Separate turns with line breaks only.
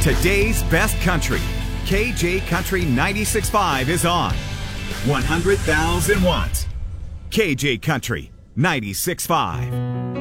Today's best country. KJ Country 96.5 is on. 100,000 watts. KJ Country 96.5.